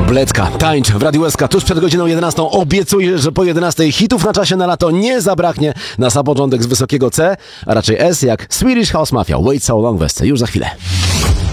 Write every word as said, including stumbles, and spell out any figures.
Bledka, tańcz w Radiu S K tuż przed godziną jedenastą. Obiecuję, że po jedenastej hitów na czasie na lato nie zabraknie. Na sam początek z wysokiego C, a raczej S jak Swedish House Mafia. Wait So Long w S C. Już za chwilę.